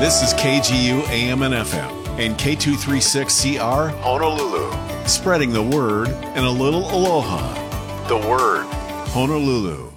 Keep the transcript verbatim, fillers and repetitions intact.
This is K G U A M and F M and K two thirty-six C R Honolulu. Spreading the word and a little aloha. The Word, Honolulu.